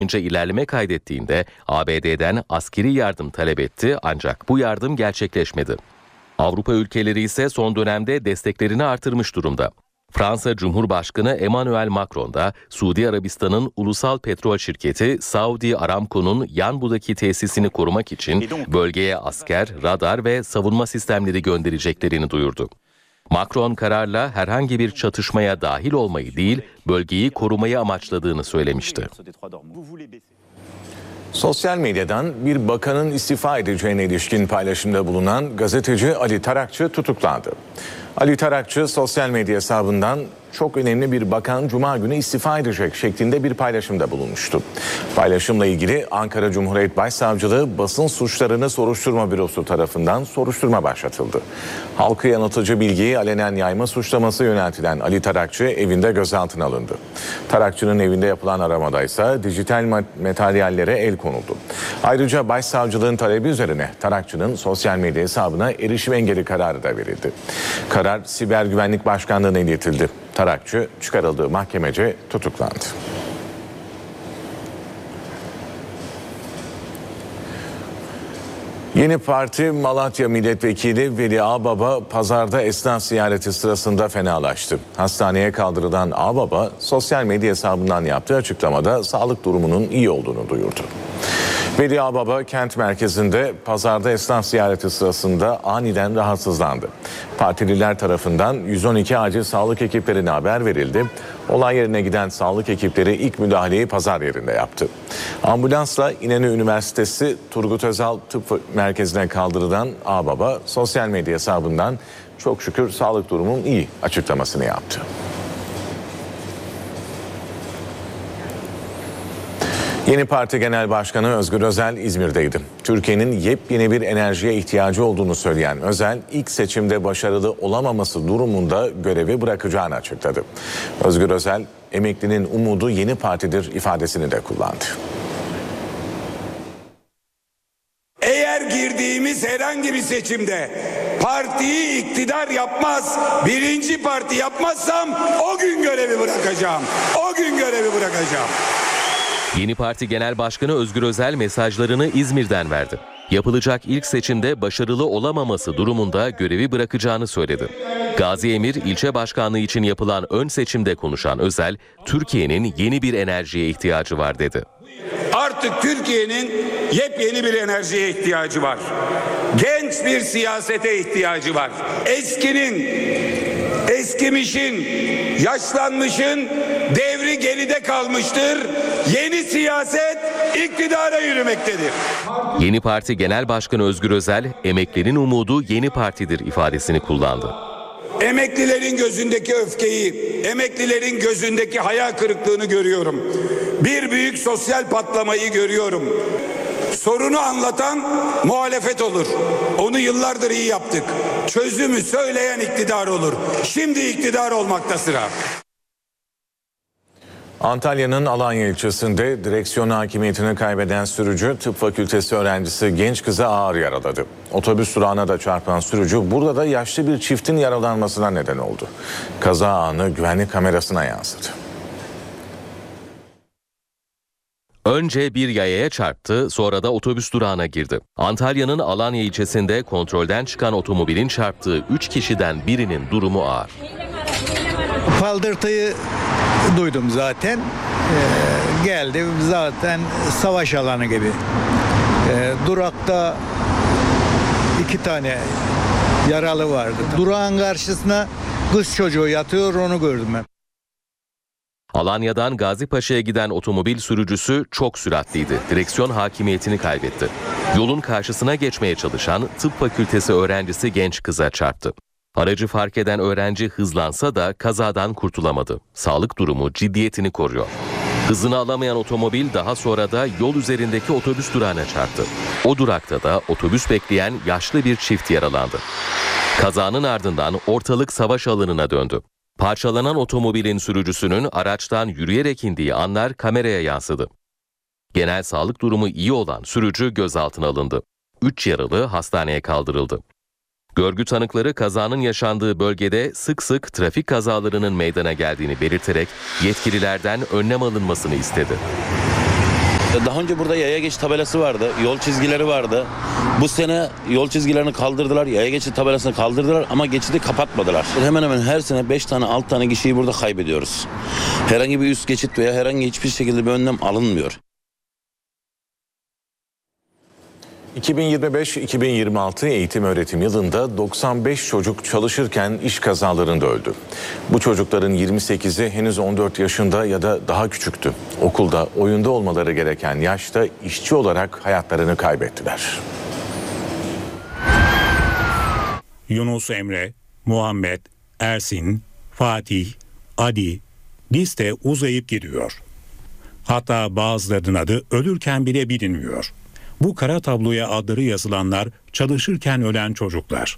boyunca ilerleme kaydettiğinde ABD'den askeri yardım talep etti ancak bu yardım gerçekleşmedi. Avrupa ülkeleri ise son dönemde desteklerini artırmış durumda. Fransa Cumhurbaşkanı Emmanuel Macron da Suudi Arabistan'ın ulusal petrol şirketi Saudi Aramco'nun Yanbu'daki tesisini korumak için bölgeye asker, radar ve savunma sistemleri göndereceklerini duyurdu. Macron kararla herhangi bir çatışmaya dahil olmayı değil, bölgeyi korumayı amaçladığını söylemişti. Sosyal medyadan bir bakanın istifa edeceğine ilişkin paylaşımda bulunan gazeteci Ali Tarakçı tutuklandı. Ali Tarakçı sosyal medya hesabından çok önemli bir bakan Cuma günü istifa edecek şeklinde bir paylaşımda bulunmuştu. Paylaşımla ilgili Ankara Cumhuriyet Başsavcılığı Basın Suçlarını Soruşturma Bürosu tarafından soruşturma başlatıldı. Halkı yanıltıcı bilgiyi alenen yayma suçlaması yöneltilen Ali Tarakçı evinde gözaltına alındı. Tarakçı'nın evinde yapılan aramada ise dijital materyallere el konuldu. Ayrıca Başsavcılığın talebi üzerine Tarakçı'nın sosyal medya hesabına erişim engeli kararı da verildi. Karar Siber Güvenlik Başkanlığı'na iletildi. Tarakçı çıkarıldığı mahkemece tutuklandı. Yeni Parti Malatya Milletvekili Veli Ağbaba pazarda esnaf ziyareti sırasında fenalaştı. Hastaneye kaldırılan Ağbaba sosyal medya hesabından yaptığı açıklamada sağlık durumunun iyi olduğunu duyurdu. Veli Ağbaba kent merkezinde pazarda esnaf ziyareti sırasında aniden rahatsızlandı. Partililer tarafından 112 acil sağlık ekiplerine haber verildi. Olay yerine giden sağlık ekipleri ilk müdahaleyi pazar yerinde yaptı. Ambulansla İnönü Üniversitesi Turgut Özal Tıp Merkezi'ne kaldırılan Ağbaba sosyal medya hesabından "Çok şükür sağlık durumum iyi" açıklamasını yaptı. Yeni Parti Genel Başkanı Özgür Özel İzmir'deydi. Türkiye'nin yepyeni bir enerjiye ihtiyacı olduğunu söyleyen Özel, ilk seçimde başarılı olamaması durumunda görevi bırakacağını açıkladı. Özgür Özel, emeklinin umudu Yeni Parti'dir ifadesini de kullandı. Eğer girdiğimiz herhangi bir seçimde partiyi iktidar yapmaz, birinci parti yapmazsam o gün görevi bırakacağım. O gün görevi bırakacağım. Yeni Parti Genel Başkanı Özgür Özel mesajlarını İzmir'den verdi. Yapılacak ilk seçimde başarılı olamaması durumunda görevi bırakacağını söyledi. Gazi Emir ilçe başkanlığı için yapılan ön seçimde konuşan Özel, Türkiye'nin yeni bir enerjiye ihtiyacı var dedi. Artık Türkiye'nin yepyeni bir enerjiye ihtiyacı var. Genç bir siyasete ihtiyacı var. Eskimişin, yaşlanmışın devri geride kalmıştır. Yeni siyaset iktidara yürümektedir. Yeni Parti Genel Başkanı Özgür Özel, emeklerin umudu Yeni Parti'dir ifadesini kullandı. Emeklilerin gözündeki öfkeyi, emeklilerin gözündeki hayal kırıklığını görüyorum. Bir büyük sosyal patlamayı görüyorum. Sorunu anlatan muhalefet olur. Onu yıllardır iyi yaptık. Çözümü söyleyen iktidar olur. Şimdi iktidar olmakta sıra. Antalya'nın Alanya ilçesinde direksiyon hakimiyetini kaybeden sürücü tıp fakültesi öğrencisi genç kızı ağır yaraladı. Otobüs durağına da çarpan sürücü burada da yaşlı bir çiftin yaralanmasına neden oldu. Kaza anı güvenlik kamerasına yansıdı. Önce bir yayaya çarptı, sonra da otobüs durağına girdi. Antalya'nın Alanya ilçesinde kontrolden çıkan otomobilin çarptığı 3 kişiden birinin durumu ağır. Faldırtıyı duydum zaten. Geldi zaten savaş alanı gibi. Durakta 2 tane yaralı vardı. Durağın karşısına kız çocuğu yatıyor, onu gördüm ben. Alanya'dan Gazipaşa'ya giden otomobil sürücüsü çok süratliydi. Direksiyon hakimiyetini kaybetti. Yolun karşısına geçmeye çalışan tıp fakültesi öğrencisi genç kıza çarptı. Aracı fark eden öğrenci hızlansa da kazadan kurtulamadı. Sağlık durumu ciddiyetini koruyor. Hızını alamayan otomobil daha sonra da yol üzerindeki otobüs durağına çarptı. O durakta da otobüs bekleyen yaşlı bir çift yaralandı. Kazanın ardından ortalık savaş alanına döndü. Parçalanan otomobilin sürücüsünün araçtan yürüyerek indiği anlar kameraya yansıdı. Genel sağlık durumu iyi olan sürücü gözaltına alındı. 3 yaralı hastaneye kaldırıldı. Görgü tanıkları kazanın yaşandığı bölgede sık sık trafik kazalarının meydana geldiğini belirterek yetkililerden önlem alınmasını istedi. Daha önce burada yaya geç tabelası vardı, yol çizgileri vardı. Bu sene yol çizgilerini kaldırdılar, yaya geçit tabelasını kaldırdılar ama geçidi kapatmadılar. Hemen hemen her sene 5 tane 6 tane kişiyi burada kaybediyoruz. Herhangi bir üst geçit veya herhangi hiçbir şekilde bir önlem alınmıyor. 2025-2026 eğitim öğretim yılında 95 çocuk çalışırken iş kazalarında öldü. Bu çocukların 28'i henüz 14 yaşında ya da daha küçüktü. Okulda, oyunda olmaları gereken yaşta işçi olarak hayatlarını kaybettiler. Yunus Emre, Muhammed, Ersin, Fatih, Adi, liste uzayıp gidiyor. Hatta bazılarının adı ölürken bile bilinmiyor. Bu kara tabloya adları yazılanlar çalışırken ölen çocuklar.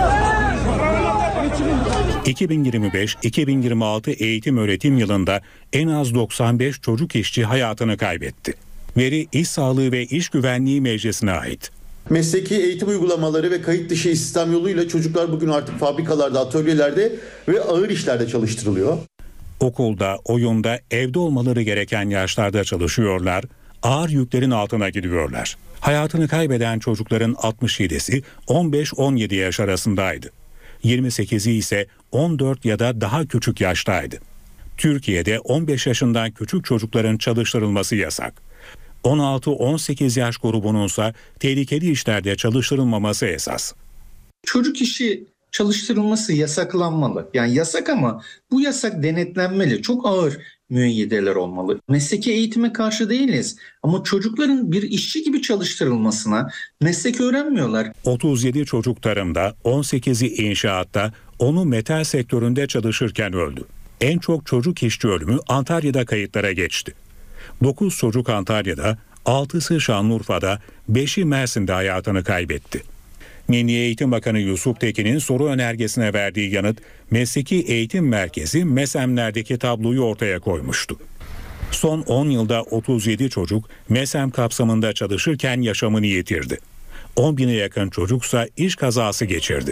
2025-2026 eğitim öğretim yılında en az 95 çocuk işçi hayatını kaybetti. Veri İş Sağlığı ve İş Güvenliği Meclisi'ne ait. Mesleki eğitim uygulamaları ve kayıt dışı istihdam yoluyla çocuklar bugün artık fabrikalarda, atölyelerde ve ağır işlerde çalıştırılıyor. Okulda, oyunda, evde olmaları gereken yaşlarda çalışıyorlar, ağır yüklerin altına gidiyorlar. Hayatını kaybeden çocukların 67'si 15-17 yaş arasındaydı. 28'i ise 14 ya da daha küçük yaştaydı. Türkiye'de 15 yaşından küçük çocukların çalıştırılması yasak. 16-18 yaş grubununsa tehlikeli işlerde çalıştırılmaması esas. Çocuk işi çalıştırılması yasaklanmalı. Yani yasak ama bu yasak denetlenmeli. Çok ağır müeyyideler olmalı. Mesleki eğitime karşı değiliz ama çocukların bir işçi gibi çalıştırılmasına meslek öğrenmiyorlar. 37 çocuk tarımda, 18'i inşaatta, 10'u metal sektöründe çalışırken öldü. En çok çocuk işçi ölümü Antalya'da kayıtlara geçti. 9 çocuk Antalya'da, 6'sı Şanlıurfa'da, 5'i Mersin'de hayatını kaybetti. Milli Eğitim Bakanı Yusuf Tekin'in soru önergesine verdiği yanıt, Mesleki Eğitim Merkezi MESEM'lerdeki tabloyu ortaya koymuştu. Son 10 yılda 37 çocuk MESEM kapsamında çalışırken yaşamını yitirdi. 10 bine yakın çocuksa iş kazası geçirdi.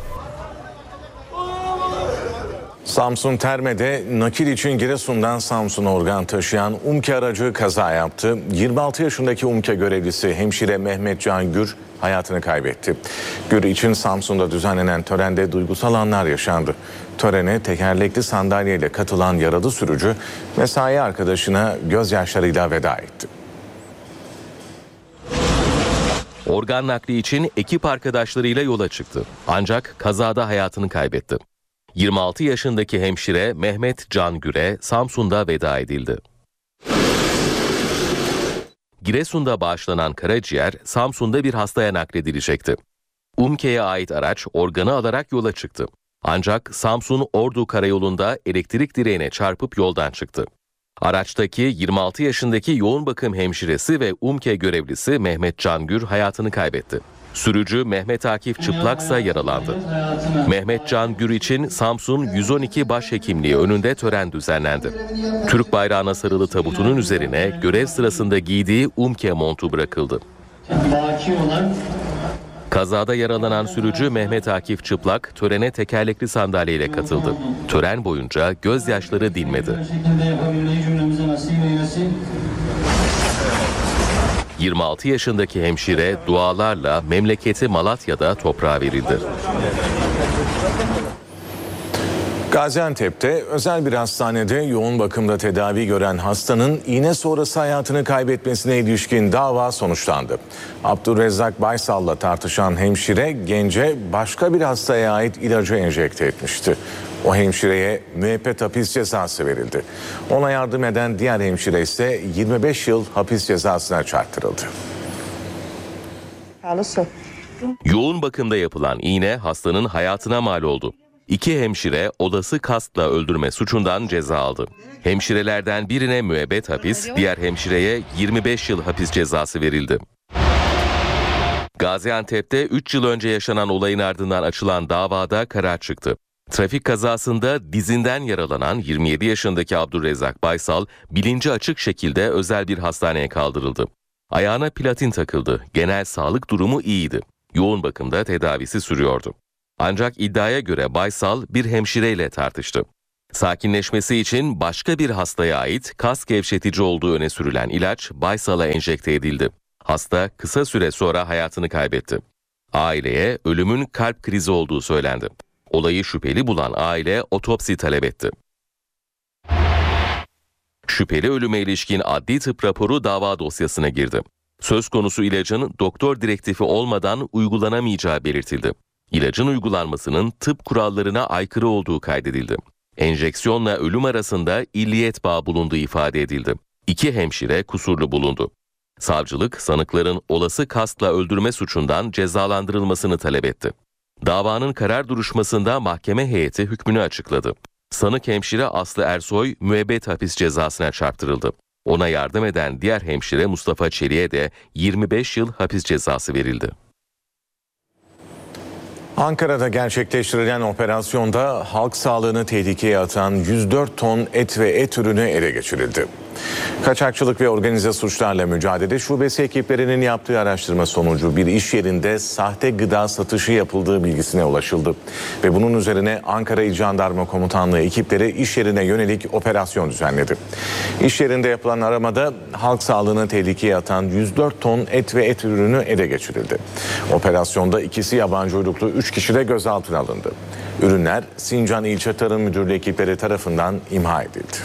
Samsun Terme'de nakil için Giresun'dan Samsun'a organ taşıyan UMKE aracı kaza yaptı. 26 yaşındaki UMKE görevlisi hemşire Mehmet Can Gür hayatını kaybetti. Gür için Samsun'da düzenlenen törende duygusal anlar yaşandı. Törene tekerlekli sandalyeyle katılan yaralı sürücü mesai arkadaşına gözyaşlarıyla veda etti. Organ nakli için ekip arkadaşlarıyla yola çıktı. Ancak kazada hayatını kaybetti. 26 yaşındaki hemşire Mehmet Can Gür'e Samsun'da veda edildi. Giresun'da bağışlanan karaciğer Samsun'da bir hastaya nakledilecekti. UMKE'ye ait araç organı alarak yola çıktı. Ancak Samsun-Ordu karayolunda elektrik direğine çarpıp yoldan çıktı. Araçtaki 26 yaşındaki yoğun bakım hemşiresi ve UMKE görevlisi Mehmet Can Gür hayatını kaybetti. Sürücü Mehmet Akif Çıplaksa yaralandı. Mehmet Can Gür için Samsun 112 Başhekimliği önünde tören düzenlendi. Türk bayrağına sarılı tabutunun üzerine görev sırasında giydiği UMKE montu bırakıldı. Kazada yaralanan sürücü Mehmet Akif Çıplak törene tekerlekli sandalyeyle katıldı. Tören boyunca gözyaşları dinmedi. 26 yaşındaki hemşire dualarla memleketi Malatya'da toprağa verildi. Gaziantep'te özel bir hastanede yoğun bakımda tedavi gören hastanın iğne sonrası hayatını kaybetmesine ilişkin dava sonuçlandı. Abdurrezzak Baysal'la tartışan hemşire gence başka bir hastaya ait ilacı enjekte etmişti. O hemşireye müebbet hapis cezası verildi. Ona yardım eden diğer hemşire ise 25 yıl hapis cezasına çarptırıldı. Yoğun bakımda yapılan iğne hastanın hayatına mal oldu. 2 hemşire olası kastla öldürme suçundan ceza aldı. Hemşirelerden birine müebbet hapis, diğer hemşireye 25 yıl hapis cezası verildi. Gaziantep'te 3 yıl önce yaşanan olayın ardından açılan davada karar çıktı. Trafik kazasında dizinden yaralanan 27 yaşındaki Abdurrezzak Baysal bilinci açık şekilde özel bir hastaneye kaldırıldı. Ayağına platin takıldı. Genel sağlık durumu iyiydi. Yoğun bakımda tedavisi sürüyordu. Ancak iddiaya göre Baysal bir hemşireyle tartıştı. Sakinleşmesi için başka bir hastaya ait kas gevşetici olduğu öne sürülen ilaç Baysal'a enjekte edildi. Hasta kısa süre sonra hayatını kaybetti. Aileye ölümün kalp krizi olduğu söylendi. Olayı şüpheli bulan aile otopsi talep etti. Şüpheli ölüme ilişkin adli tıp raporu dava dosyasına girdi. Söz konusu ilacın doktor direktifi olmadan uygulanamayacağı belirtildi. İlacın uygulanmasının tıp kurallarına aykırı olduğu kaydedildi. Enjeksiyonla ölüm arasında illiyet bağı bulunduğu ifade edildi. 2 hemşire kusurlu bulundu. Savcılık, sanıkların olası kastla öldürme suçundan cezalandırılmasını talep etti. Davanın karar duruşmasında mahkeme heyeti hükmünü açıkladı. Sanık hemşire Aslı Ersoy müebbet hapis cezasına çarptırıldı. Ona yardım eden diğer hemşire Mustafa Çelik'e de 25 yıl hapis cezası verildi. Ankara'da gerçekleştirilen operasyonda halk sağlığını tehlikeye atan 104 ton et ve et ürünü ele geçirildi. Kaçakçılık ve organize suçlarla mücadele şubesi ekiplerinin yaptığı araştırma sonucu bir iş yerinde sahte gıda satışı yapıldığı bilgisine ulaşıldı. Ve bunun üzerine Ankara İl Jandarma Komutanlığı ekipleri iş yerine yönelik operasyon düzenledi. İş yerinde yapılan aramada halk sağlığını tehlikeye atan 104 ton et ve et ürünü ele geçirildi. Operasyonda 2'si yabancı uyruklu 3 kişi de gözaltına alındı. Ürünler Sincan İlçe Tarım Müdürlüğü ekipleri tarafından imha edildi.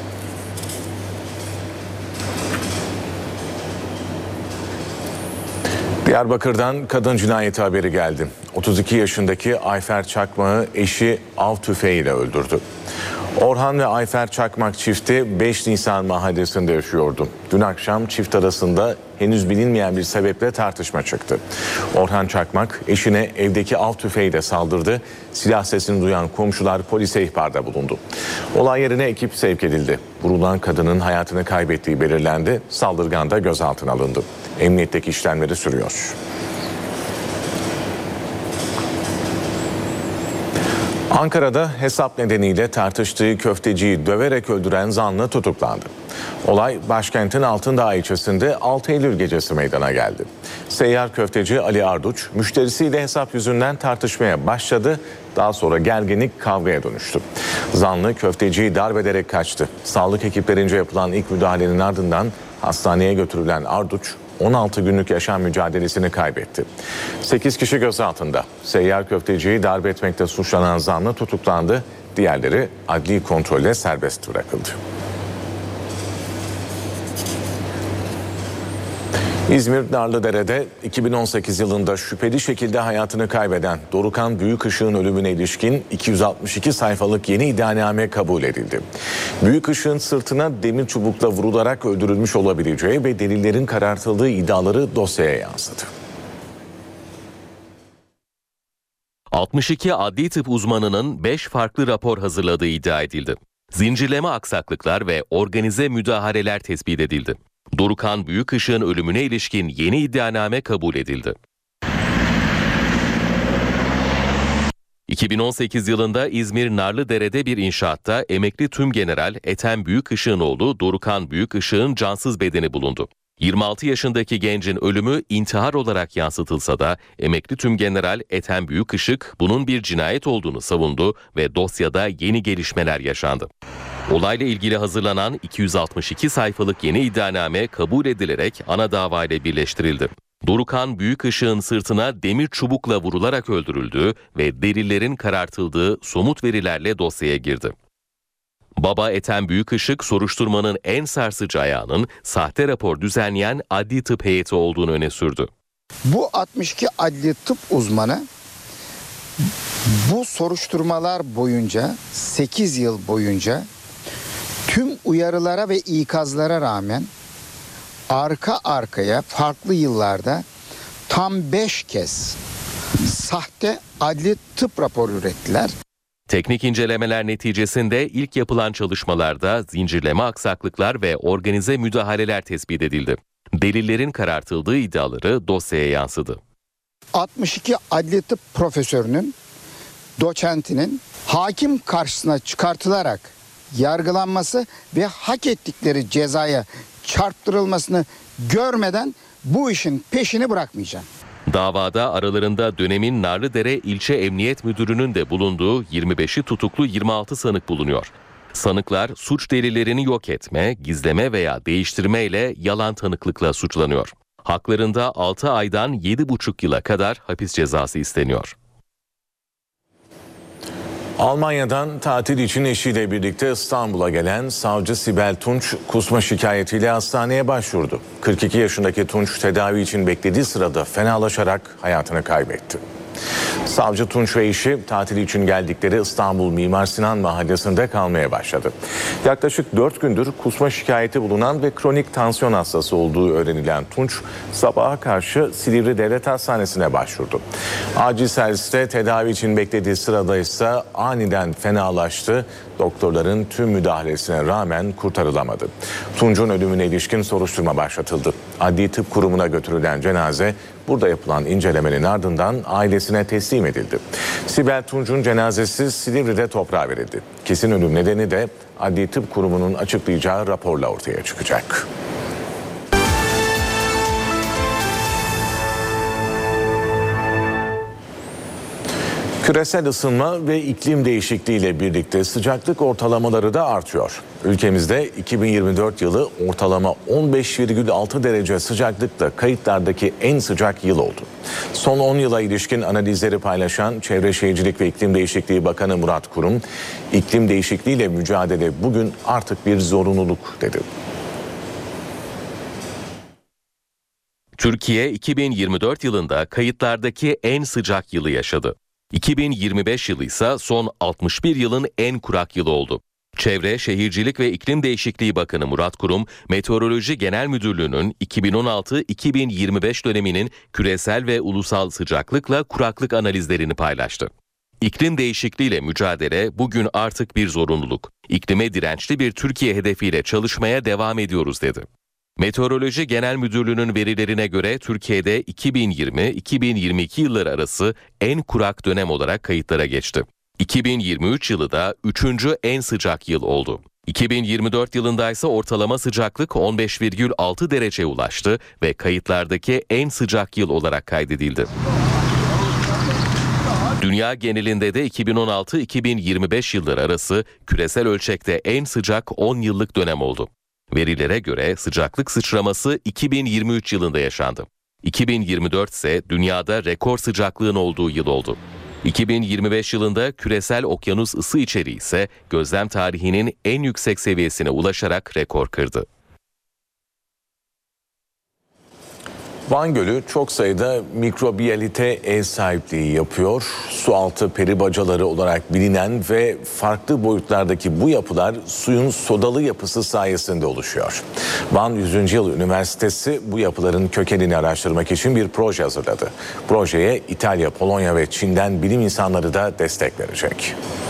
Diyarbakır'dan kadın cinayeti haberi geldi. 32 yaşındaki Ayfer Çakmak'ı eşi av tüfeğiyle öldürdü. Orhan ve Ayfer Çakmak çifti 5 Nisan mahallesinde yaşıyordu. Dün akşam çift arasında henüz bilinmeyen bir sebeple tartışma çıktı. Orhan Çakmak eşine evdeki av tüfeğiyle saldırdı. Silah sesini duyan komşular polise ihbarda bulundu. Olay yerine ekip sevk edildi. Vurulan kadının hayatını kaybettiği belirlendi. Saldırgan da gözaltına alındı. Emniyetteki işlemleri sürüyor. Ankara'da hesap nedeniyle tartıştığı köfteciyi döverek öldüren zanlı tutuklandı. Olay başkentin Altındağ ilçesinde 6 Eylül gecesi meydana geldi. Seyyar köfteci Ali Arduç müşterisiyle hesap yüzünden tartışmaya başladı. Daha sonra gerginlik kavgaya dönüştü. Zanlı köfteciyi darp ederek kaçtı. Sağlık ekiplerince yapılan ilk müdahalenin ardından hastaneye götürülen Arduç 16 günlük yaşam mücadelesini kaybetti. 8 kişi gözaltında. Seyyar köfteciyi darp etmekte suçlanan zanlı tutuklandı. Diğerleri adli kontrolle serbest bırakıldı. İzmir Narlıdere'de 2018 yılında şüpheli şekilde hayatını kaybeden Dorukan Büyükışık'ın ölümüne ilişkin 262 sayfalık yeni iddianame kabul edildi. Büyükışık'ın sırtına demir çubukla vurularak öldürülmüş olabileceği ve delillerin karartıldığı iddiaları dosyaya yansıdı. 62 adli tıp uzmanının 5 farklı rapor hazırladığı iddia edildi. Zincirleme aksaklıklar ve organize müdahaleler tespit edildi. Dorukan Büyükışık'ın ölümüne ilişkin yeni iddianame kabul edildi. 2018 yılında İzmir Narlıdere'de bir inşaatta emekli tümgeneral Ethem Büyükışık'ın oğlu Dorukan Büyükışık'ın cansız bedeni bulundu. 26 yaşındaki gencin ölümü intihar olarak yansıtılsa da emekli tümgeneral Ethem Büyükışık bunun bir cinayet olduğunu savundu ve dosyada yeni gelişmeler yaşandı. Olayla ilgili hazırlanan 262 sayfalık yeni iddianame kabul edilerek ana davayla birleştirildi. Dorukan Büyükışık'ın sırtına demir çubukla vurularak öldürüldüğü ve delillerin karartıldığı somut verilerle dosyaya girdi. Baba Ethem Büyükışık soruşturmanın en sarsıcı ayağının sahte rapor düzenleyen adli tıp heyeti olduğunu öne sürdü. Bu 62 adli tıp uzmanı bu soruşturmalar boyunca 8 yıl boyunca tüm uyarılara ve ikazlara rağmen arka arkaya farklı yıllarda tam 5 kez sahte adli tıp raporu ürettiler. Teknik incelemeler neticesinde ilk yapılan çalışmalarda zincirleme aksaklıklar ve organize müdahaleler tespit edildi. Delillerin karartıldığı iddiaları dosyaya yansıdı. 62 adli tıp profesörünün, doçentinin hakim karşısına çıkartılarak yargılanması ve hak ettikleri cezaya çarptırılmasını görmeden bu işin peşini bırakmayacağım. Davada aralarında dönemin Narlıdere İlçe Emniyet Müdürü'nün de bulunduğu 25'i tutuklu 26 sanık bulunuyor. Sanıklar suç delillerini yok etme, gizleme veya değiştirme ile yalan tanıklıkla suçlanıyor. Haklarında 6 aydan 7,5 yıla kadar hapis cezası isteniyor. Almanya'dan tatil için eşiyle birlikte İstanbul'a gelen savcı Sibel Tunç kusma şikayetiyle hastaneye başvurdu. 42 yaşındaki Tunç tedavi için beklediği sırada fenalaşarak hayatını kaybetti. Savcı Tunç ve eşi tatil için geldikleri İstanbul Mimar Sinan Mahallesi'nde kalmaya başladı. Yaklaşık 4 gündür kusma şikayeti bulunan ve kronik tansiyon hastası olduğu öğrenilen Tunç sabaha karşı Silivri Devlet Hastanesi'ne başvurdu. Acil serviste tedavi için beklediği sırada ise aniden fenalaştı. Doktorların tüm müdahalesine rağmen kurtarılamadı. Tunç'un ölümüne ilişkin soruşturma başlatıldı. Adli Tıp Kurumu'na götürülen cenaze burada yapılan incelemenin ardından ailesine teslim edildi. Sibel Tunç'un cenazesi Silivri'de toprağa verildi. Kesin ölüm nedeni de Adli Tıp Kurumu'nun açıklayacağı raporla ortaya çıkacak. Küresel ısınma ve iklim değişikliği ile birlikte sıcaklık ortalamaları da artıyor. Ülkemizde 2024 yılı ortalama 15,6 derece sıcaklıkla kayıtlardaki en sıcak yıl oldu. Son 10 yıla ilişkin analizleri paylaşan Çevre Şehircilik ve İklim Değişikliği Bakanı Murat Kurum, iklim değişikliğiyle mücadele bugün artık bir zorunluluk dedi. Türkiye 2024 yılında kayıtlardaki en sıcak yılı yaşadı. 2025 yılı ise son 61 yılın en kurak yılı oldu. Çevre, Şehircilik ve İklim Değişikliği Bakanı Murat Kurum, Meteoroloji Genel Müdürlüğü'nün 2016-2025 döneminin küresel ve ulusal sıcaklıkla kuraklık analizlerini paylaştı. İklim değişikliğiyle mücadele bugün artık bir zorunluluk. İklime dirençli bir Türkiye hedefiyle çalışmaya devam ediyoruz dedi. Meteoroloji Genel Müdürlüğü'nün verilerine göre Türkiye'de 2020-2022 yılları arası en kurak dönem olarak kayıtlara geçti. 2023 yılı da 3. en sıcak yıl oldu. 2024 yılında ise ortalama sıcaklık 15,6 dereceye ulaştı ve kayıtlardaki en sıcak yıl olarak kaydedildi. Dünya genelinde de 2016-2025 yılları arası küresel ölçekte en sıcak 10 yıllık dönem oldu. Verilere göre sıcaklık sıçraması 2023 yılında yaşandı. 2024 ise dünyada rekor sıcaklığın olduğu yıl oldu. 2025 yılında küresel okyanus ısı içeriği ise gözlem tarihinin en yüksek seviyesine ulaşarak rekor kırdı. Van Gölü çok sayıda mikrobiyalite ev sahipliği yapıyor. Sualtı peribacaları olarak bilinen ve farklı boyutlardaki bu yapılar suyun sodalı yapısı sayesinde oluşuyor. Van 100. Yıl Üniversitesi bu yapıların kökenini araştırmak için bir proje hazırladı. Projeye İtalya, Polonya ve Çin'den bilim insanları da destek verecek.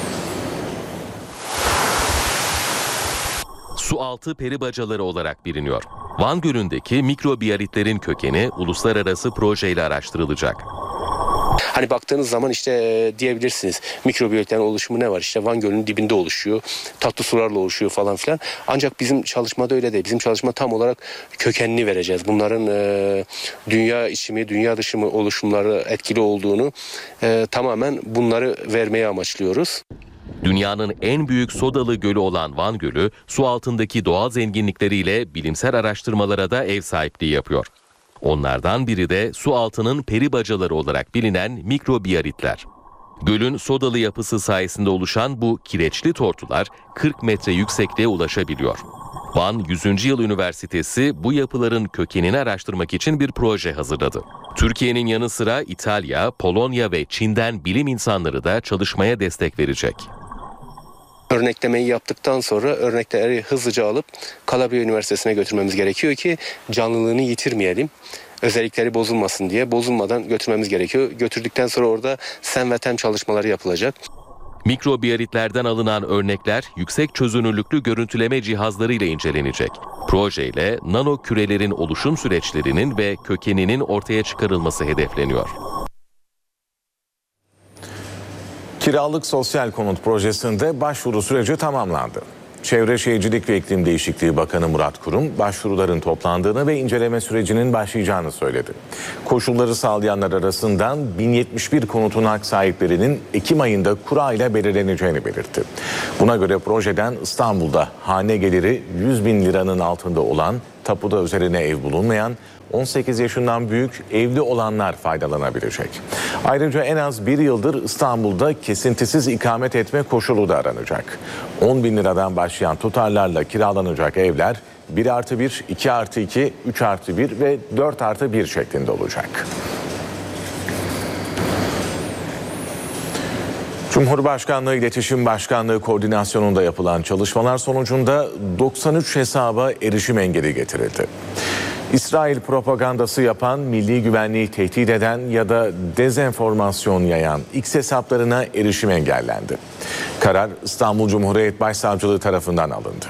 Sualtı peribacaları olarak biliniyor. Van Gölü'ndeki mikrobiyalitlerin kökeni uluslararası projeyle araştırılacak. Hani baktığınız zaman işte diyebilirsiniz mikrobiyalitlerin oluşumu ne var? İşte Van Gölü'nün dibinde oluşuyor, tatlı sularla oluşuyor falan filan. Ancak bizim çalışmada öyle değil. Bizim çalışma tam olarak kökenini vereceğiz. Bunların dünya içi mi, dünya dışı mı oluşumları etkili olduğunu tamamen bunları vermeye amaçlıyoruz. Dünyanın en büyük sodalı gölü olan Van Gölü, su altındaki doğal zenginlikleriyle bilimsel araştırmalara da ev sahipliği yapıyor. Onlardan biri de su altının peribacaları olarak bilinen mikrobiyalitler. Gölün sodalı yapısı sayesinde oluşan bu kireçli tortular 40 metre yüksekliğe ulaşabiliyor. Van 100. Yıl Üniversitesi bu yapıların kökenini araştırmak için bir proje hazırladı. Türkiye'nin yanı sıra İtalya, Polonya ve Çin'den bilim insanları da çalışmaya destek verecek. Örneklemeyi yaptıktan sonra örnekleri hızlıca alıp Calabria Üniversitesi'ne götürmemiz gerekiyor ki canlılığını yitirmeyelim. Özellikleri bozulmasın diye bozulmadan götürmemiz gerekiyor. Götürdükten sonra orada sem ve tem çalışmaları yapılacak. Mikrobiyalitlerden alınan örnekler yüksek çözünürlüklü görüntüleme cihazlarıyla incelenecek. Projeyle nano kürelerin oluşum süreçlerinin ve kökeninin ortaya çıkarılması hedefleniyor. Kiralık sosyal konut projesinde başvuru süreci tamamlandı. Çevre Şehircilik ve İklim Değişikliği Bakanı Murat Kurum, başvuruların toplandığını ve inceleme sürecinin başlayacağını söyledi. Koşulları sağlayanlar arasından 1071 konutun hak sahiplerinin Ekim ayında kura ile belirleneceğini belirtti. Buna göre projeden İstanbul'da hane geliri 100 bin liranın altında olan, tapuda üzerine ev bulunmayan, 18 yaşından büyük evli olanlar faydalanabilecek. Ayrıca en az bir yıldır İstanbul'da kesintisiz ikamet etme koşulu da aranacak. 10 bin liradan başlayan tutarlarla kiralanacak evler 1+1, 2+2, 3+1 ve 4+1 şeklinde olacak. Cumhurbaşkanlığı İletişim Başkanlığı koordinasyonunda yapılan çalışmalar sonucunda 93 hesaba erişim engeli getirildi. İsrail propagandası yapan, milli güvenliği tehdit eden ya da dezenformasyon yayan X hesaplarına erişim engellendi. Karar İstanbul Cumhuriyet Başsavcılığı tarafından alındı.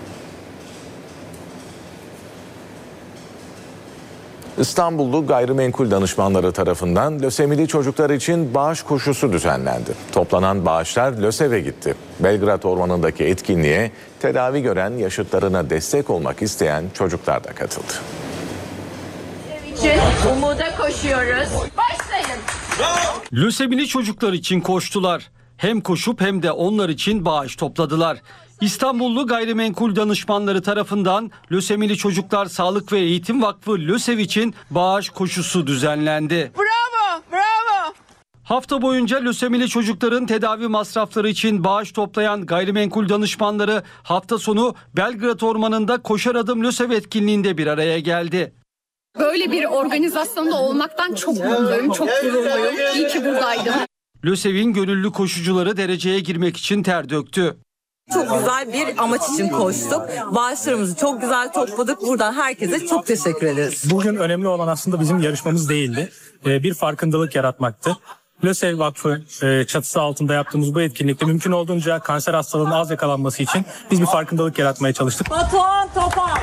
İstanbullu gayrimenkul danışmanları tarafından lösemili çocuklar için bağış koşusu düzenlendi. Toplanan bağışlar LÖSEV'e gitti. Belgrad Ormanı'ndaki etkinliğe tedavi gören, yaşıtlarına destek olmak isteyen çocuklar da katıldı. Umuda koşuyoruz. Başlayın. Lösemili çocuklar için koştular. Hem koşup hem de onlar için bağış topladılar. İstanbullu gayrimenkul danışmanları tarafından Lösemili Çocuklar Sağlık ve Eğitim Vakfı LÖSEV için bağış koşusu düzenlendi. Bravo, bravo. Hafta boyunca lösemili çocukların tedavi masrafları için bağış toplayan gayrimenkul danışmanları hafta sonu Belgrad Ormanı'nda Koşar Adım LÖSEV etkinliğinde bir araya geldi. Böyle bir organizasyonda olmaktan çok mutluyum, çok gururluyum. İyi ki buradaydım. LÖSEV'in gönüllü koşucuları dereceye girmek için ter döktü. Çok güzel bir amaç için koştuk. Bağışlarımızı çok güzel topladık. Buradan herkese çok teşekkür ederiz. Bugün önemli olan aslında bizim yarışmamız değildi. Bir farkındalık yaratmaktı. LÖSEV Vakfı çatısı altında yaptığımız bu etkinlikte mümkün olduğunca kanser hastalığının az yakalanması için biz bir farkındalık yaratmaya çalıştık. Batuhan Topal.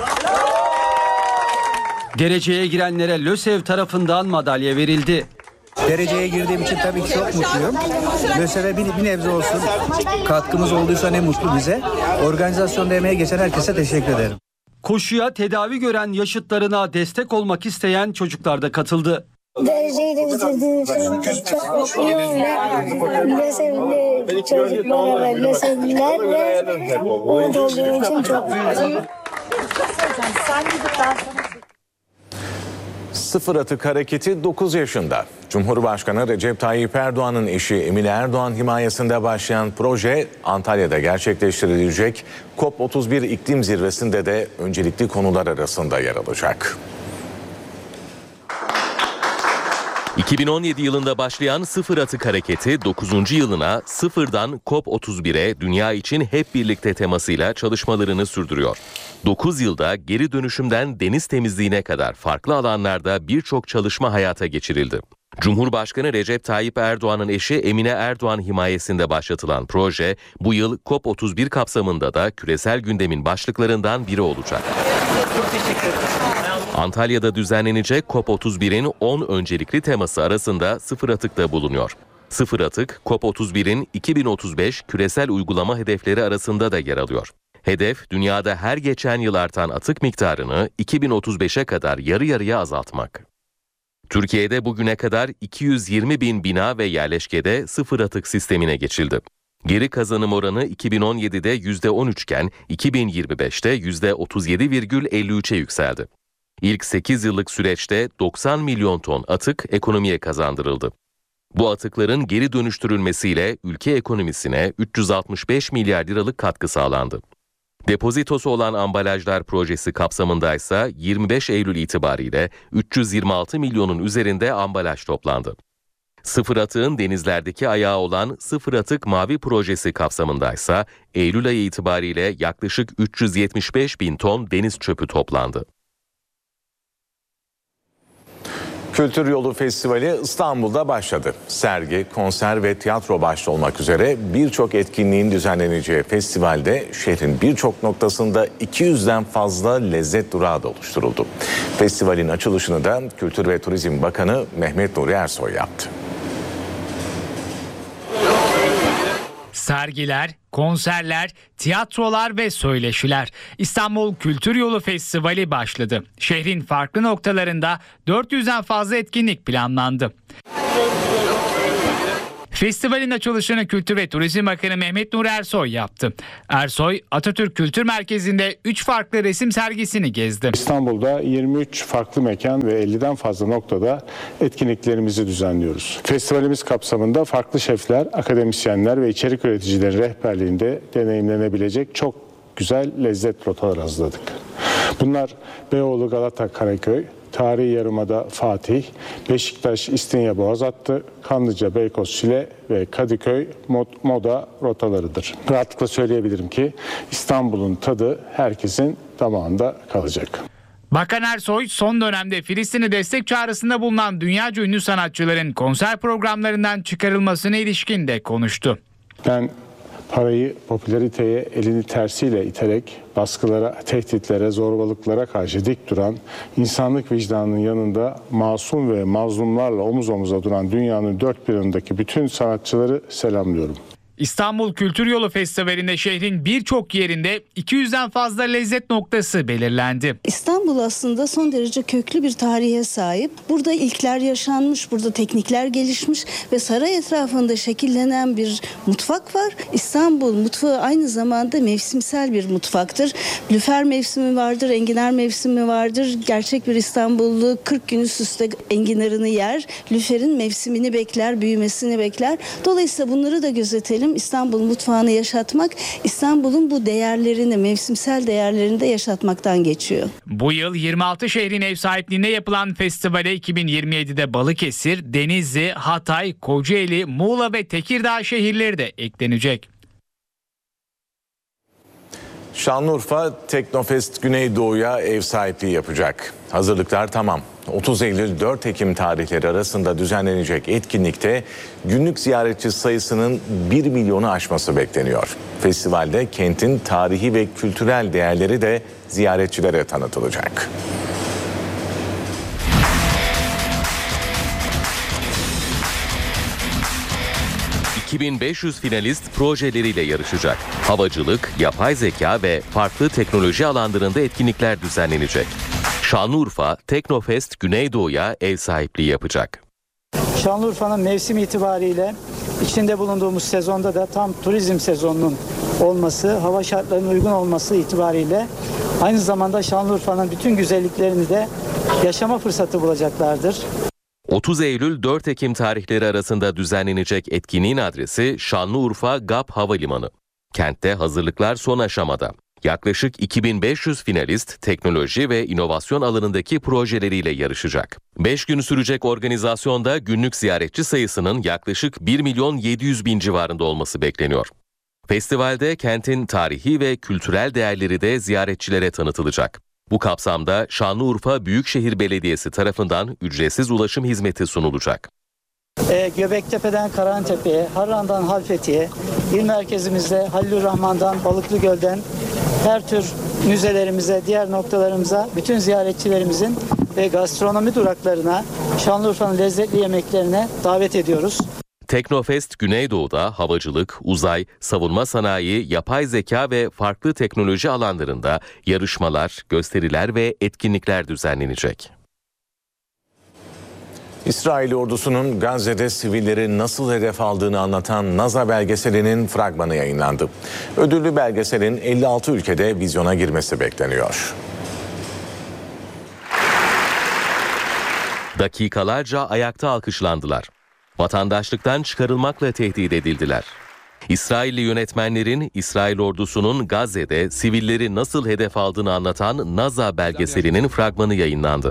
Dereceye girenlere LÖSEV tarafından madalya verildi. Dereceye girdiğim için tabii ki çok mutluyum. LÖSEV'e bir nebze olsun katkımız olduysa ne mutlu bize. Organizasyonda emeğe geçen herkese teşekkür ederim. Koşuya tedavi gören yaşıtlarına destek olmak isteyen çocuklar da katıldı. Dereceyi de bitirdiğim için çok mutluyum ve LÖSEV'li çocuklara ve LÖSEV'lilerle umut olduğum için çok mutluyum. Sıfır Atık Hareketi 9 yaşında. Cumhurbaşkanı Recep Tayyip Erdoğan'ın eşi Emine Erdoğan himayesinde başlayan proje Antalya'da gerçekleştirilecek COP31 iklim zirvesinde de öncelikli konular arasında yer alacak. 2017 yılında başlayan Sıfır Atık Hareketi 9. yılına sıfırdan COP31'e dünya için hep birlikte temasıyla çalışmalarını sürdürüyor. 9 yılda geri dönüşümden deniz temizliğine kadar farklı alanlarda birçok çalışma hayata geçirildi. Cumhurbaşkanı Recep Tayyip Erdoğan'ın eşi Emine Erdoğan himayesinde başlatılan proje bu yıl COP31 kapsamında da küresel gündemin başlıklarından biri olacak. Antalya'da düzenlenecek COP31'in 10 öncelikli teması arasında sıfır atık da bulunuyor. Sıfır atık, COP31'in 2035 küresel uygulama hedefleri arasında da yer alıyor. Hedef, dünyada her geçen yıl artan atık miktarını 2035'e kadar yarı yarıya azaltmak. Türkiye'de bugüne kadar 220 bin bina ve yerleşkede sıfır atık sistemine geçildi. Geri kazanım oranı 2017'de %13 iken 2025'te %37,53'e yükseldi. İlk 8 yıllık süreçte 90 milyon ton atık ekonomiye kazandırıldı. Bu atıkların geri dönüştürülmesiyle ülke ekonomisine 365 milyar liralık katkı sağlandı. Depozitosu olan ambalajlar projesi kapsamındaysa 25 Eylül itibariyle 326 milyonun üzerinde ambalaj toplandı. Sıfır atığın denizlerdeki ayağı olan Sıfır Atık Mavi projesi kapsamındaysa Eylül ayı itibariyle yaklaşık 375 bin ton deniz çöpü toplandı. Kültür Yolu Festivali İstanbul'da başladı. Sergi, konser ve tiyatro başta olmak üzere birçok etkinliğin düzenleneceği festivalde şehrin birçok noktasında 200'den fazla lezzet durağı da oluşturuldu. Festivalin açılışını da Kültür ve Turizm Bakanı Mehmet Nuri Ersoy yaptı. Sergiler, konserler, tiyatrolar ve söyleşiler. İstanbul Kültür Yolu Festivali başladı. Şehrin farklı noktalarında 400'den fazla etkinlik planlandı. Festivalin açılışını Kültür ve Turizm Bakanı Mehmet Nur Ersoy yaptı. Ersoy, Atatürk Kültür Merkezi'nde 3 farklı resim sergisini gezdi. İstanbul'da 23 farklı mekan ve 50'den fazla noktada etkinliklerimizi düzenliyoruz. Festivalimiz kapsamında farklı şefler, akademisyenler ve içerik üreticilerin rehberliğinde deneyimlenebilecek çok güzel lezzet rotaları hazırladık. Bunlar Beyoğlu, Galata, Karaköy, Tarihi Yarımada Fatih, Beşiktaş, İstinye Boğaz hattı, Kanlıca, Beykoz, Şile ve Kadıköy moda rotalarıdır. Rahatlıkla söyleyebilirim ki İstanbul'un tadı herkesin damağında kalacak. Bakan Ersoy son dönemde Filistin'e destek çağrısında bulunan dünyaca ünlü sanatçıların konser programlarından çıkarılmasına ilişkin de konuştu. Ben parayı, popülariteye elini tersiyle iterek baskılara, tehditlere, zorbalıklara karşı dik duran, insanlık vicdanının yanında masum ve mazlumlarla omuz omuza duran dünyanın dört bir yanındaki bütün sanatçıları selamlıyorum. İstanbul Kültür Yolu Festivali'nde şehrin birçok yerinde 200'den fazla lezzet noktası belirlendi. İstanbul aslında son derece köklü bir tarihe sahip. Burada ilkler yaşanmış, burada teknikler gelişmiş ve saray etrafında şekillenen bir mutfak var. İstanbul mutfağı aynı zamanda mevsimsel bir mutfaktır. Lüfer mevsimi vardır, enginar mevsimi vardır. Gerçek bir İstanbullu 40 gün üst üste enginarını yer. Lüferin mevsimini bekler, büyümesini bekler. Dolayısıyla bunları da gözetelim. İstanbul mutfağını yaşatmak, İstanbul'un bu değerlerini, mevsimsel değerlerini de yaşatmaktan geçiyor. Bu yıl 26 şehrin ev sahipliğinde yapılan festivale 2027'de Balıkesir, Denizli, Hatay, Kocaeli, Muğla ve Tekirdağ şehirleri de eklenecek. Şanlıurfa Teknofest Güneydoğu'ya ev sahipliği yapacak. Hazırlıklar tamam. 30 Eylül 4 Ekim tarihleri arasında düzenlenecek etkinlikte günlük ziyaretçi sayısının 1 milyonu aşması bekleniyor. Festivalde kentin tarihi ve kültürel değerleri de ziyaretçilere tanıtılacak. ...2500 finalist projeleriyle yarışacak. Havacılık, yapay zeka ve farklı teknoloji alanlarında etkinlikler düzenlenecek. Şanlıurfa Teknofest Güneydoğu'ya ev sahipliği yapacak. Şanlıurfa'nın mevsim itibariyle içinde bulunduğumuz sezonda da tam turizm sezonunun olması, hava şartlarının uygun olması itibariyle aynı zamanda Şanlıurfa'nın bütün güzelliklerini de yaşama fırsatı bulacaklardır. 30 Eylül 4 Ekim tarihleri arasında düzenlenecek etkinliğin adresi Şanlıurfa GAP Havalimanı. Kentte hazırlıklar son aşamada. Yaklaşık 2500 finalist teknoloji ve inovasyon alanındaki projeleriyle yarışacak. 5 gün sürecek organizasyonda günlük ziyaretçi sayısının yaklaşık 1.700.000 civarında olması bekleniyor. Festivalde kentin tarihi ve kültürel değerleri de ziyaretçilere tanıtılacak. Bu kapsamda Şanlıurfa Büyükşehir Belediyesi tarafından ücretsiz ulaşım hizmeti sunulacak. Göbektepe'den Karahantepe'ye, Harran'dan Halfeti'ye, il merkezimizde Halilurrahman'dan Balıklıgöl'den her tür müzelerimize, diğer noktalarımıza, bütün ziyaretçilerimizin ve gastronomi duraklarına, Şanlıurfa'nın lezzetli yemeklerine davet ediyoruz. Teknofest Güneydoğu'da havacılık, uzay, savunma sanayi, yapay zeka ve farklı teknoloji alanlarında yarışmalar, gösteriler ve etkinlikler düzenlenecek. İsrail ordusunun Gazze'de sivilleri nasıl hedef aldığını anlatan NASA belgeselinin fragmanı yayınlandı. Ödüllü belgeselin 56 ülkede vizyona girmesi bekleniyor. Dakikalarca ayakta alkışlandılar. Vatandaşlıktan çıkarılmakla tehdit edildiler. İsrailli yönetmenlerin İsrail ordusunun Gazze'de sivilleri nasıl hedef aldığını anlatan NASA belgeselinin fragmanı yayınlandı.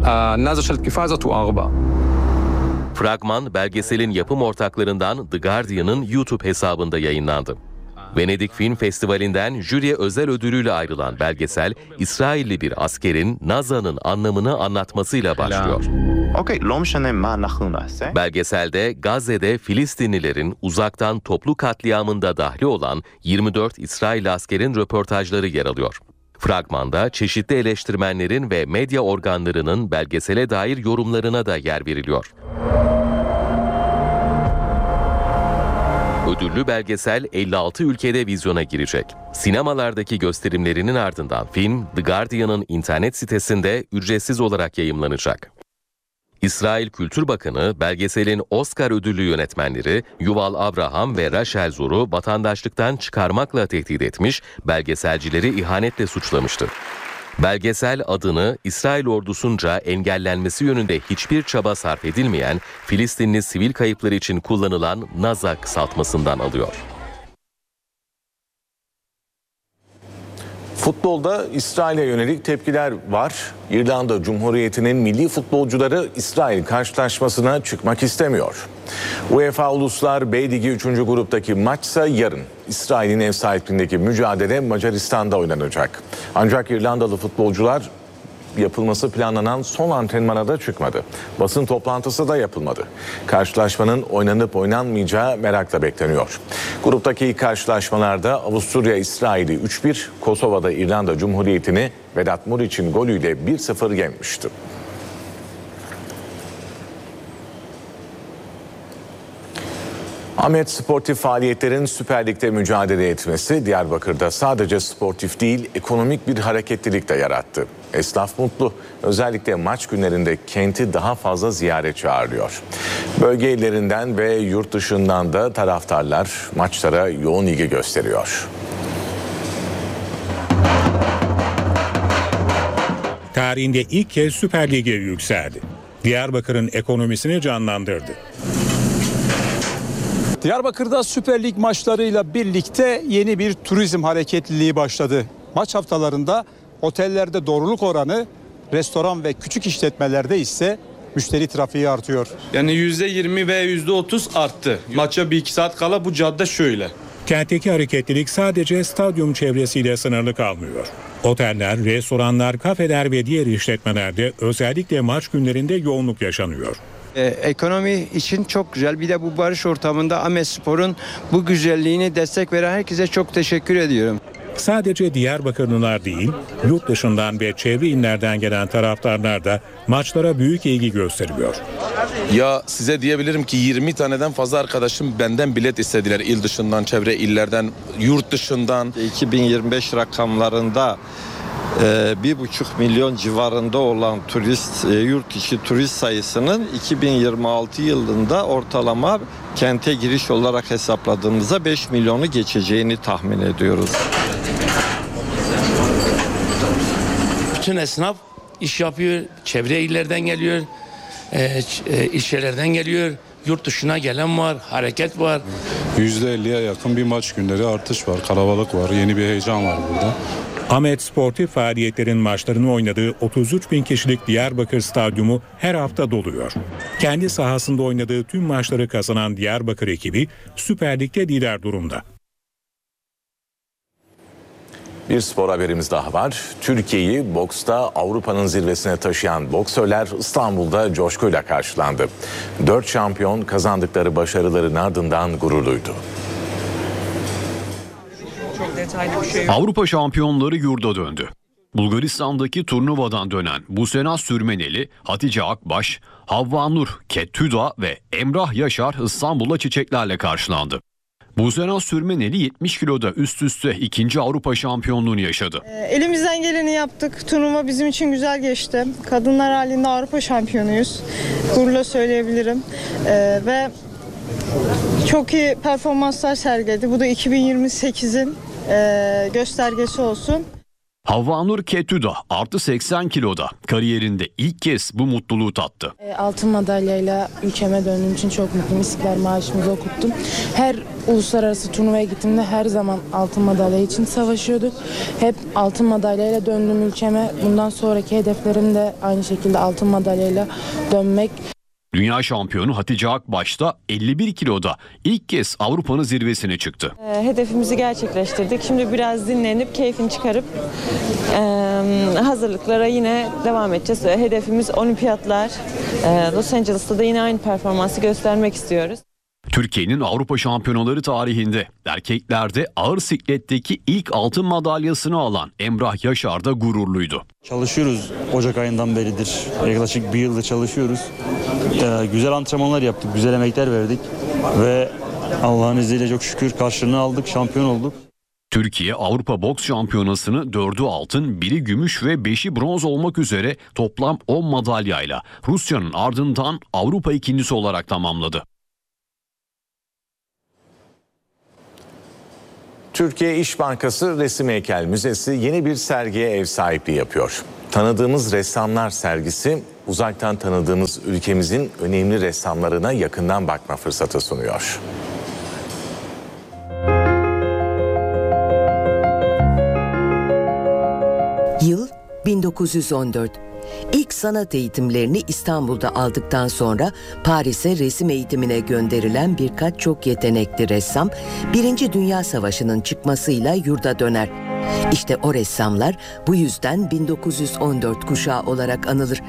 Fragman belgeselin yapım ortaklarından The Guardian'ın YouTube hesabında yayınlandı. Venedik Film Festivali'nden jüriye özel ödülüyle ayrılan belgesel, İsrailli bir askerin NASA'nın anlamını anlatmasıyla başlıyor. Belgeselde Gazze'de Filistinlilerin uzaktan toplu katliamında dahli olan 24 İsrail askerin röportajları yer alıyor. Fragmanda çeşitli eleştirmenlerin ve medya organlarının belgesele dair yorumlarına da yer veriliyor. Ödüllü belgesel 56 ülkede vizyona girecek. Sinemalardaki gösterimlerinin ardından film The Guardian'ın internet sitesinde ücretsiz olarak yayımlanacak. İsrail Kültür Bakanı belgeselin Oscar ödüllü yönetmenleri Yuval Abraham ve Rachel Zor'u vatandaşlıktan çıkarmakla tehdit etmiş, belgeselcileri ihanetle suçlamıştı. Belgesel adını İsrail ordusunca engellenmesi yönünde hiçbir çaba sarf edilmeyen Filistinli sivil kayıpları için kullanılan Naza kısaltmasından alıyor. Futbolda İsrail'e yönelik tepkiler var. İrlanda Cumhuriyeti'nin milli futbolcuları İsrail karşılaşmasına çıkmak istemiyor. UEFA Uluslar B Ligi 3. gruptaki maçsa yarın. İsrail'in ev sahipliğindeki mücadele Macaristan'da oynanacak. Ancak İrlandalı futbolcular yapılması planlanan son antrenmana da çıkmadı. Basın toplantısı da yapılmadı. Karşılaşmanın oynanıp oynanmayacağı merakla bekleniyor. Gruptaki ilk karşılaşmalarda Avusturya İsrail'i 3-1, Kosova'da İrlanda Cumhuriyeti'ni Vedat Muriç'in golüyle 1-0 yenmişti. Ahmet sportif faaliyetlerin Süper Lig'de mücadele etmesi Diyarbakır'da sadece sportif değil ekonomik bir hareketlilik de yarattı. Esnaf mutlu. Özellikle maç günlerinde kenti daha fazla ziyaretçi ağırlıyor. Bölge illerinden ve yurt dışından da taraftarlar maçlara yoğun ilgi gösteriyor. Tarihinde ilk kez Süper Lig'e yükseldi. Diyarbakır'ın ekonomisini canlandırdı. Diyarbakır'da Süper Lig maçlarıyla birlikte yeni bir turizm hareketliliği başladı. Maç haftalarında otellerde doluluk oranı, restoran ve küçük işletmelerde ise müşteri trafiği artıyor. Yani %20 ve %30 arttı. Maça 1-2 saat kala bu cadde şöyle. Kentteki hareketlilik sadece stadyum çevresiyle sınırlı kalmıyor. Oteller, restoranlar, kafeler ve diğer işletmelerde özellikle maç günlerinde yoğunluk yaşanıyor. Ekonomi için çok güzel. Bir de bu barış ortamında Ahmet Spor'un bu güzelliğini destek veren herkese çok teşekkür ediyorum. Sadece Diyarbakırlılar değil, yurt dışından ve çevre illerden gelen taraftarlar da maçlara büyük ilgi gösteriyor. Ya size diyebilirim ki 20 taneden fazla arkadaşım benden bilet istediler. İl dışından, çevre illerden, yurt dışından. 2025 rakamlarında 1,5 milyon civarında olan yurt içi turist sayısının 2026 yılında ortalama kente giriş olarak hesapladığımızda 5 milyonu geçeceğini tahmin ediyoruz. Bütün esnaf iş yapıyor, çevre illerden geliyor, ilçelerden geliyor, yurt dışına gelen var, hareket var. %50'ye yakın bir maç günleri artış var, kalabalık var, yeni bir heyecan var burada. Ahmet sportif faaliyetlerin maçlarını oynadığı 33 bin kişilik Diyarbakır Stadyumu her hafta doluyor. Kendi sahasında oynadığı tüm maçları kazanan Diyarbakır ekibi Süper Lig'de lider durumda. Bir spor haberimiz daha var. Türkiye'yi boksta Avrupa'nın zirvesine taşıyan boksörler İstanbul'da coşkuyla karşılandı. 4 şampiyon kazandıkları başarıların ardından gururluydu. Avrupa şampiyonları yurda döndü. Bulgaristan'daki turnuvadan dönen Busena Sürmeneli, Hatice Akbaş, Havva Nur Kettüda ve Emrah Yaşar İstanbul'da çiçeklerle karşılandı. Busena Sürmeneli 70 kiloda üst üste 2. Avrupa şampiyonluğunu yaşadı. Elimizden geleni yaptık. Turnuva bizim için güzel geçti. Kadınlar halinde Avrupa şampiyonuyuz. Gururla söyleyebilirim. Ve çok iyi performanslar sergiledi. Bu da 2028'in göstergesi olsun. Havva Nur Kettüda artı 80 kiloda kariyerinde ilk kez bu mutluluğu tattı. Altın madalyayla ülkeme döndüğüm için çok mutluyum. İstiklal Marşımızı okuttum. Her uluslararası turnuvaya gittiğimde her zaman altın madalya için savaşıyorduk. Hep altın madalyayla döndüm ülkeme. Bundan sonraki hedeflerim de aynı şekilde altın madalyayla dönmek. Dünya şampiyonu Hatice Akbaş da 51 kiloda ilk kez Avrupa'nın zirvesine çıktı. Hedefimizi gerçekleştirdik. Şimdi biraz dinlenip keyfini çıkarıp hazırlıklara yine devam edeceğiz. Hedefimiz olimpiyatlar. Los Angeles'ta da yine aynı performansı göstermek istiyoruz. Türkiye'nin Avrupa şampiyonaları tarihinde erkeklerde ağır sikletteki ilk altın madalyasını alan Emrah Yaşar da gururluydu. Çalışıyoruz, Ocak ayından beridir. Yaklaşık bir yıldır çalışıyoruz. Güzel antrenmanlar yaptık, güzel emekler verdik ve Allah'ın izniyle çok şükür karşılığını aldık, şampiyon olduk. Türkiye Avrupa Boks Şampiyonası'nı 4'ü altın, 1'i gümüş ve 5'i bronz olmak üzere toplam 10 madalyayla Rusya'nın ardından Avrupa ikincisi olarak tamamladı. Türkiye İş Bankası Resim Heykel Müzesi yeni bir sergiye ev sahipliği yapıyor. Tanıdığımız ressamlar sergisi, uzaktan tanıdığımız ülkemizin önemli ressamlarına yakından bakma fırsatı sunuyor. Yıl 1914. İlk sanat eğitimlerini İstanbul'da aldıktan sonra Paris'e resim eğitimine gönderilen birkaç çok yetenekli ressam, Birinci Dünya Savaşı'nın çıkmasıyla yurda döner. İşte o ressamlar bu yüzden 1914 kuşağı olarak anılır.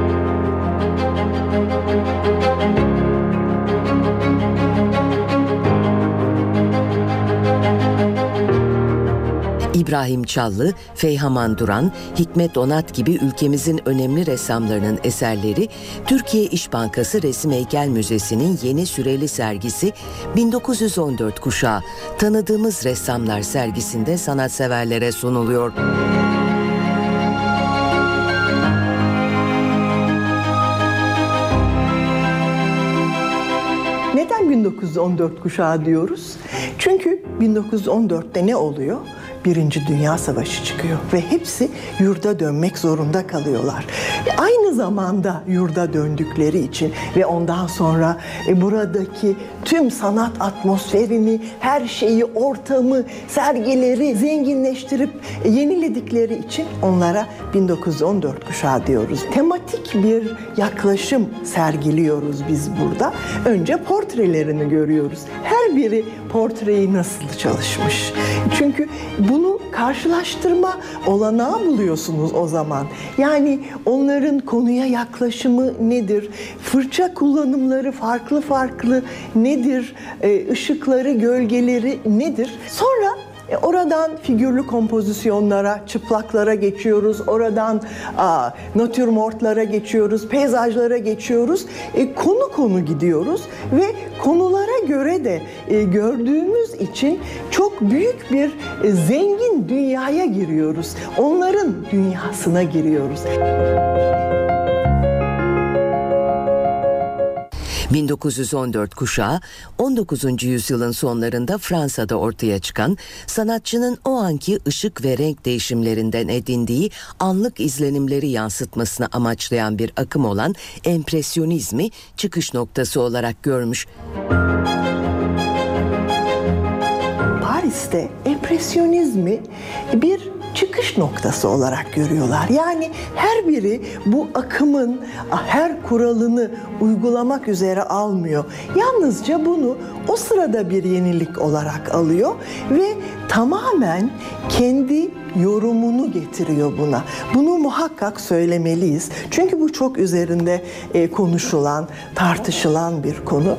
İbrahim Çallı, Feyhaman Duran, Hikmet Onat gibi ülkemizin önemli ressamlarının eserleri Türkiye İş Bankası Resim Heykel Müzesi'nin yeni süreli sergisi 1914 kuşağı Tanıdığımız Ressamlar sergisinde sanatseverlere sunuluyor. Neden 1914 kuşağı diyoruz? Çünkü 1914'te ne oluyor? Birinci Dünya Savaşı çıkıyor ve hepsi yurda dönmek zorunda kalıyorlar. Aynı zamanda yurda döndükleri için ve ondan sonra buradaki tüm sanat atmosferini, her şeyi, ortamı, sergileri zenginleştirip yeniledikleri için onlara 1914 kuşağı diyoruz. Tematik bir yaklaşım sergiliyoruz biz burada. Önce portrelerini görüyoruz. Her biri portreyi nasıl çalışmış. Çünkü bunu karşılaştırma olanağı buluyorsunuz o zaman. Yani onların konuya yaklaşımı nedir? Fırça kullanımları farklı farklı nedir? Işıkları, gölgeleri nedir? Sonra oradan figürlü kompozisyonlara, çıplaklara geçiyoruz. Oradan natürmortlara geçiyoruz, peyzajlara geçiyoruz. Konu konu gidiyoruz ve konulara göre de gördüğümüz için çok büyük bir zengin dünyaya giriyoruz. Onların dünyasına giriyoruz. 1914 kuşağı 19. yüzyılın sonlarında Fransa'da ortaya çıkan, sanatçının o anki ışık ve renk değişimlerinden edindiği anlık izlenimleri yansıtmasını amaçlayan bir akım olan empresyonizmi çıkış noktası olarak görmüş. Paris'te empresyonizmi bir çıkış noktası olarak görüyorlar. Yani her biri bu akımın her kuralını uygulamak üzere almıyor. Yalnızca bunu o sırada bir yenilik olarak alıyor ve tamamen kendi yorumunu getiriyor buna. Bunu muhakkak söylemeliyiz. Çünkü bu çok üzerinde konuşulan, tartışılan bir konu.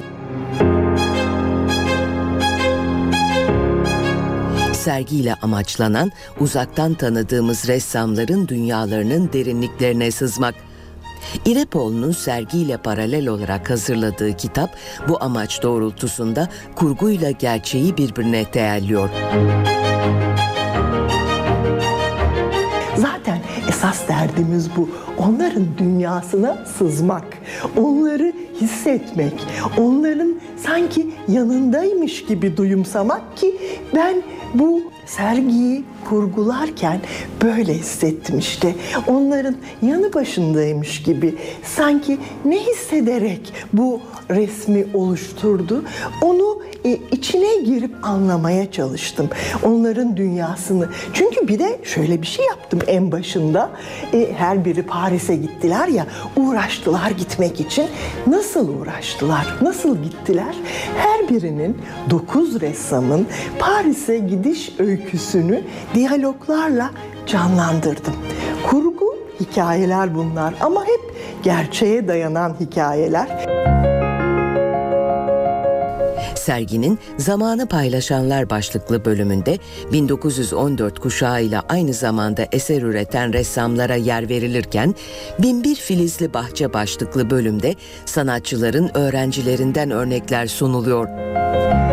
Sergiyle amaçlanan, uzaktan tanıdığımız ressamların dünyalarının derinliklerine sızmak. İrepoğlu'nun sergiyle paralel olarak hazırladığı kitap bu amaç doğrultusunda kurguyla gerçeği birbirine değerliyor. Zaten esas derdimiz bu. Onların dünyasına sızmak, onları hissetmek, onların sanki yanındaymış gibi duyumsamak ki ben bu sergiyi kurgularken böyle hissettim işte. Onların yanı başındaymış gibi sanki ne hissederek bu resmi oluşturdu. Onu içine girip anlamaya çalıştım. Onların dünyasını. Çünkü bir de şöyle bir şey yaptım en başında. Her biri Paris'e gittiler ya, uğraştılar gitmek için. Nasıl uğraştılar? Nasıl gittiler? Her birinin 9 ressamın Paris'e gidiş öyküsünü diyaloglarla canlandırdım. Kurgu hikayeler bunlar ama hep gerçeğe dayanan hikayeler. Serginin Zamanı Paylaşanlar başlıklı bölümünde 1914 kuşağıyla aynı zamanda eser üreten ressamlara yer verilirken, Binbir Filizli Bahçe başlıklı bölümde sanatçıların öğrencilerinden örnekler sunuluyor.